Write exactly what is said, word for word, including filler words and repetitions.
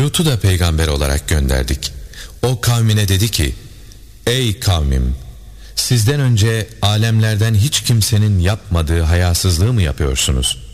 Lut'u da peygamber olarak gönderdik. O kavmine dedi ki: Ey kavmim! Sizden önce alemlerden hiç kimsenin yapmadığı hayasızlığı mı yapıyorsunuz?